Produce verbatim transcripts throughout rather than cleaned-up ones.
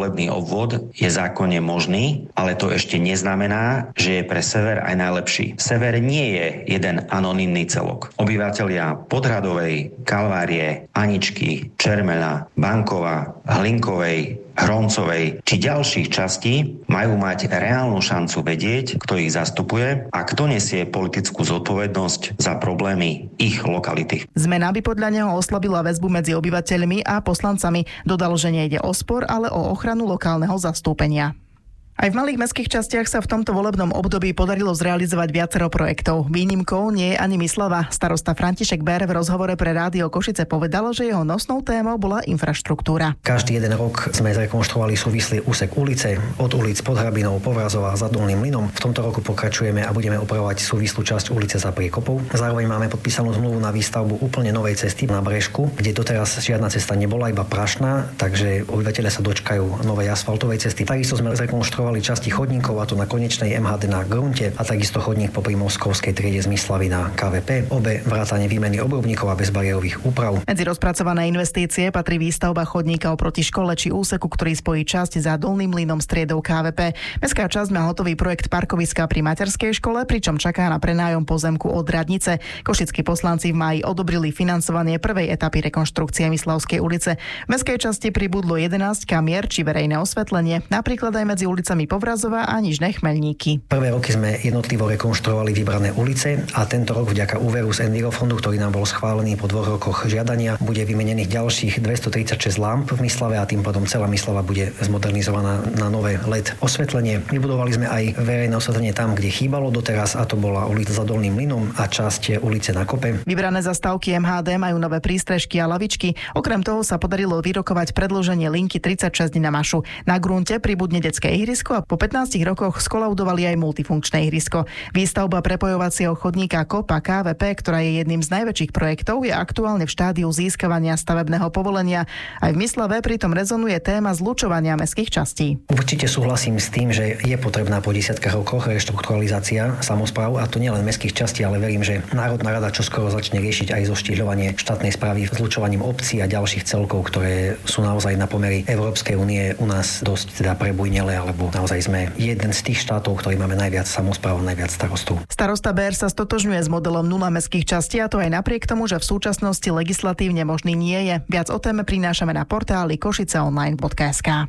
volebný obvod je zákonne možný, ale to ešte neznamená, že je pre sever aj najlepší. Sever nie je jeden anonymný celok. Obyvatelia Podhradovej, Kalvárie, Aničky, Čermela, Bankova, Hlinkovej, Hroncovej či ďalších častí majú mať reálnu šancu vedieť, kto ich zastupuje a kto nesie politickú zodpovednosť za problémy ich lokality. Zmena by podľa neho oslabila väzbu medzi obyvateľmi a poslancami. Dodal, že nejde o spor, ale o ochranu lokálneho zastúpenia. Aj v malých mestských častiach sa v tomto volebnom období podarilo zrealizovať viacero projektov. Výnimkou nie je ani Myslava. Starosta František Bér v rozhovore pre Rádio Košice povedal, že jeho nosnou témou bola infraštruktúra. Každý jeden rok sme zrekonštruovali súvislý úsek ulice od ulic Podhrabinou, Povrazova za Dolným Mlynom. V tomto roku pokračujeme a budeme opravovať súvislú časť ulice za Priekopou. Zároveň máme podpísanú zmluvu na výstavbu úplne novej cesty na Brežku, kde doteraz žiadna cesta nebola, iba prašná, takže obyvatelia sa dočkajú novej asfaltovej cesty. Takisto sme zrekonštruovali časti chodníkov, a to na konečnej em há dé na Grunte a takisto chodník popri Moskovskej triede z Myslavy na ká vé pé. Obe vrátane výmeny obrubníkov a bezbariérových úprav. Medzi rozpracované investície patrí výstavba chodníka oproti škole či úseku, ktorý spojí časť za Dolným Mlynom s triedou ká vé pé. Mestská časť má hotový projekt parkoviska pri materskej škole, pričom čaká na prenájom pozemku od radnice. Košickí poslanci v máji odobrili financovanie prvej etapy rekonštrukcie Myslavskej ulice. V mestskej časti pribudlo jedenásť kamier či verejné osvetlenie, napríklad aj medzi ulicami Povrazova a Nižné Chmeľníky. Prvé roky sme jednotlivo rekonštruovali vybrané ulice a tento rok vďaka úveru z Envirofondu, ktorý nám bol schválený po dvoch rokoch žiadania, bude vymenených ďalších dvestotridsaťšesť lámp v Myslave a tým potom celá Myslava bude zmodernizovaná na nové el é dé osvetlenie. Vybudovali sme aj verejné osvetlenie tam, kde chýbalo doteraz, a to bola ulica za Dolným Mlynom a časť ulice na Kope. Vybrané zastávky em há dé majú nové prístrežky a lavičky. Okrem toho sa podarilo vyrokovať predĺženie linky tridsaťšesť na Mašu. Na Grunte pribudne detské ihrisko a po pätnástich rokoch skolaudovali aj multifunkčné ihrisko. Výstavba prepojovacieho chodníka Kopa ká vé pé, ktorá je jedným z najväčších projektov, je aktuálne v štádiu získavania stavebného povolenia. Aj v Myslave pritom rezonuje téma zlučovania mestských častí. Určite súhlasím s tým, že je potrebná po desiatkách rokoch reštrukturalizácia samospráv, a to nielen mestských častí, ale verím, že Národná rada čoskoro začne riešiť aj zoštíhľovanie štátnej správy zlučovaním obcí a ďalších celkov, ktoré sú naozaj na pomery Európskej únie u nás dosť teda prebujnele, alebo naozaj sme jeden z tých štátov, ktorý máme najviac samospráv, najviac starostov. Starosta Bér sa stotožňuje s modelom nula mestských častí, a to aj napriek tomu, že v súčasnosti legislatívne možný nie je. Viac o téme prinášame na portáli košiceonline bodka es ká.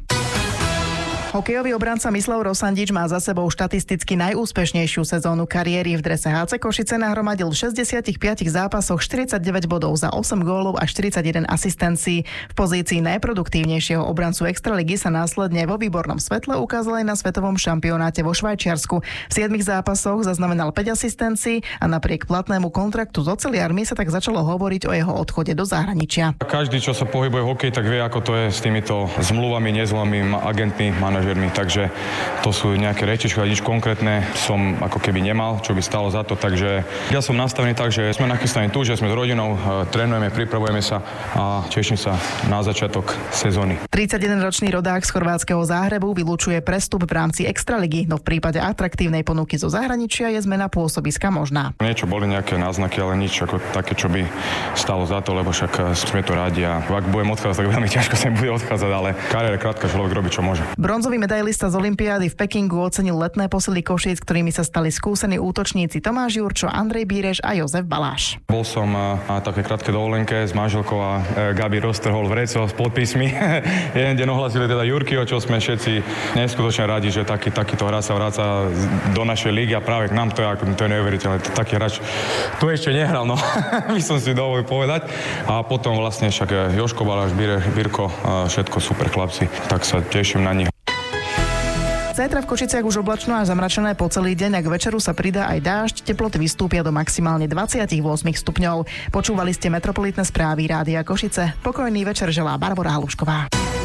Hokejový obranca Mislav Rosandič má za sebou štatisticky najúspešnejšiu sezónu kariéry. V drese há cé Košice nahromadil v šesťdesiatich piatich zápasoch štyridsaťdeväť bodov za osem gólov a štyridsaťjeden asistencií. V pozícii najproduktívnejšieho obrancu Extraligy sa následne vo výbornom svetle ukázal aj na svetovom šampionáte vo Švajčiarsku. V siedmich zápasoch zaznamenal päť asistencií a napriek platnému kontraktu s oceliarmi sa tak začalo hovoriť o jeho odchode do zahraničia. Každý, čo sa pohybuje v hokeji, tak vie, ako to je s týmito zmluvami, nezmluvami, agentmi, manažermi. Takže to sú nejaké reči, čo nič konkrétne som ako keby nemal, čo by stalo za to. Takže ja som nastavený tak, že sme nachystaní tu, že sme s rodinou, trénujeme, pripravujeme sa a teším sa na začiatok sezóny. tridsaťjedenročný rodák z chorvátskeho Záhrebu vylúčuje prestup v rámci Extraligy, no v prípade atraktívnej ponuky zo zahraničia je zmena pôsobiska možná. Niečo boli nejaké náznaky, ale nič ako také, čo by stalo za to, lebo však sme to rádi a ak budem odchádzať, tak veľmi ťažko sa bude odchádzať, ale kariéra krátka, človek robí čo môže. Bronzový medailista z olympiády v Pekingu ocenil letné posily Košíc, ktorými sa stali skúsení útočníci Tomáš Jurčo, Andrej Bíreš a Jozef Baláš. Bol som na také krátke dovolenke s manželkou a Gabi roztrhol vreco s podpismi. Jeden deň ohlasili teda Jurkyho, čo sme všetci neskutočne radi, že taký, takýto hráč sa vráca do našej lígy a práve k nám to je, to je neuveriteľné. Taký hráč tu ešte nehral, no by som si dovolil povedať. A potom vlastne však Joško Baláš, Birko, všetko super chlapci, tak sa teším na nich. Zajtra v Košiciach už oblačno až zamračené po celý deň a k večeru sa pridá aj dážď, teploty vystúpia do maximálne dvadsaťosem stupňov. Počúvali ste metropolitné správy Rádia Košice. Pokojný večer želá Barbora Halušková.